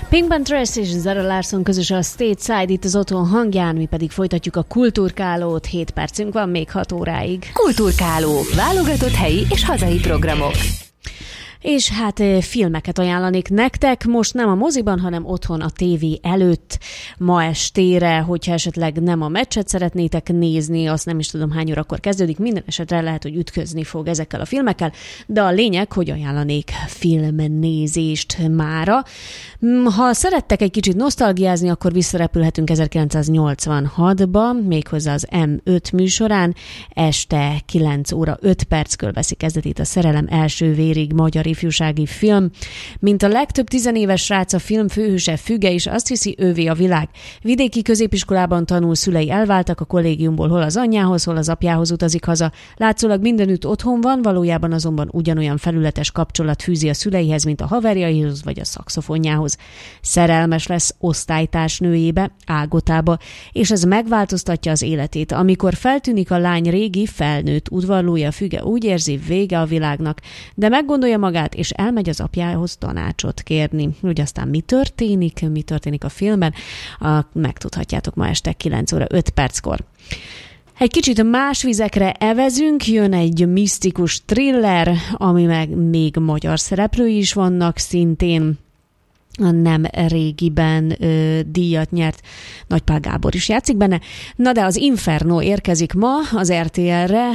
Pinkman Tracy és Zara Larsson közös a Stateside, itt az Otthon hangján, mi pedig folytatjuk a Kulturkálót. 7 percünk van még 6 óráig. Kulturkáló, válogatott helyi és hazai programok. És hát filmeket ajánlanék nektek, most nem a moziban, hanem otthon a tévé előtt ma estére, hogyha esetleg nem a meccset szeretnétek nézni, azt nem is tudom hány órakor kezdődik, minden esetre lehet, hogy ütközni fog ezekkel a filmekkel, de a lényeg, hogy ajánlanék filmnézést mára. Ha szerettek egy kicsit nosztalgiázni, akkor visszarepülhetünk 1986-ba, méghozzá az M5 műsorán, este 9 óra 5 perckor veszi kezdetét a Szerelem első vérig magyar ifjúsági film. Mint a legtöbb tizenéves srác, a film főhőse Füge, és azt hiszi, ővé a világ. Vidéki középiskolában tanul, szülei elváltak, a kollégiumból hol az anyjához, hol az apjához utazik haza. Látszólag mindenütt otthon van, valójában azonban ugyanolyan felületes kapcsolat fűzi a szüleihez, mint a haverjaihoz vagy a szaxofonjához. Szerelmes lesz osztálytársnőjébe, Ágotába, és ez megváltoztatja az életét. Amikor feltűnik a lány régi, felnőtt udvarlója, Füge úgy érzi, vége a világnak, de meggondolja magát, és elmegy az apjához tanácsot kérni. Úgy aztán mi történik a filmben, megtudhatjátok ma este 9 óra 5 perckor. Egy kicsit más vizekre evezünk, jön egy misztikus thriller, ami meg még magyar szereplői is vannak szintén. Nem régiben díjat nyert Nagypál Gábor is játszik benne. Na de az Inferno érkezik ma az RTL-re,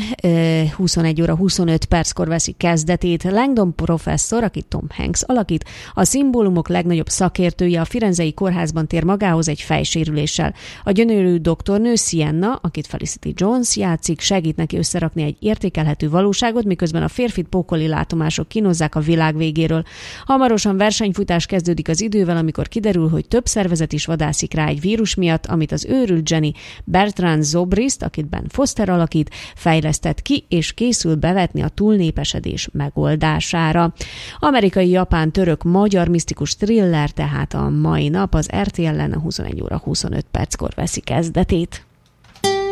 21 óra 25 perckor veszi kezdetét. Langdon professzor, akit Tom Hanks alakít, a szimbólumok legnagyobb szakértője, a Firenzei kórházban tér magához egy fejsérüléssel. A gyönyörű doktornő Sienna, akit Felicity Jones játszik, segít neki összerakni egy értékelhető valóságot, miközben a férfit pókoli látomások kínozzák a világ végéről. Hamarosan versenyfutás kezdődik az idővel, amikor kiderül, hogy több szervezet is vadászik rá egy vírus miatt, amit az őrült Jenny Bertrand Zobrist, akit Ben Foster alakít, fejlesztett ki, és készül bevetni a túlnépesedés megoldására. Amerikai, japán, török, magyar misztikus thriller, tehát a mai nap az RTL-en a 21 óra 25 perckor veszi kezdetét.